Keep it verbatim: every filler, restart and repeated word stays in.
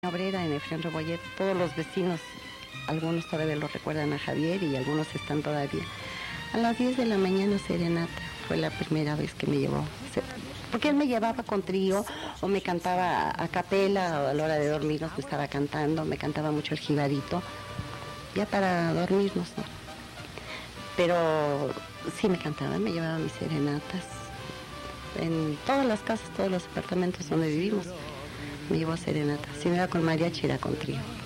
Obrera en Efraín Rebollet, todos los vecinos, algunos todavía lo recuerdan a Javier y algunos están todavía. A las diez de la mañana serenata, fue la primera vez que me llevó, porque él me llevaba con trío o me cantaba a capela, o a la hora de dormirnos me estaba cantando, me cantaba mucho el jibarito, ya para dormirnos, ¿no? Pero sí me cantaba, me llevaba mis serenatas, en todas las casas, todos los apartamentos donde vivimos. Me llevó serenata. Si no era con mariachi, era con trío.